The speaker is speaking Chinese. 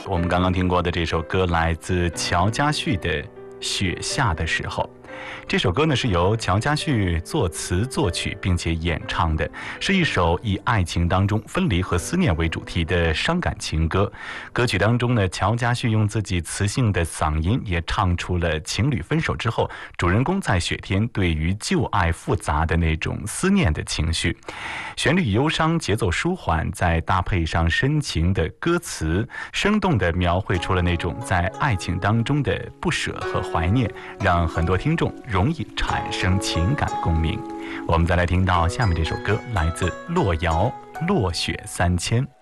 我们刚刚听过的这首歌来自乔家旭的《雪下的时候》。这首歌呢是由乔家旭作词作曲并且演唱的，是一首以爱情当中分离和思念为主题的伤感情歌。歌曲当中呢，乔家旭用自己磁性的嗓音也唱出了情侣分手之后，主人公在雪天对于旧爱复杂的那种思念的情绪。旋律忧伤，节奏舒缓，再搭配上深情的歌词，生动地描绘出了那种在爱情当中的不舍和怀念，让很多听众容易产生情感共鸣。我们再来听到下面这首歌，来自洛瑶《落雪三千》。